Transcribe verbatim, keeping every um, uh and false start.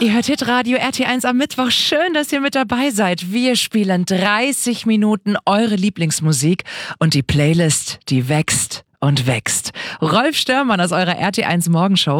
Ihr hört Hitradio R T eins am Mittwoch. Schön, dass ihr mit dabei seid. Wir spielen dreißig Minuten eure Lieblingsmusik und die Playlist, die wächst und wächst. Rolf Störmann aus eurer R T eins Morgenshow.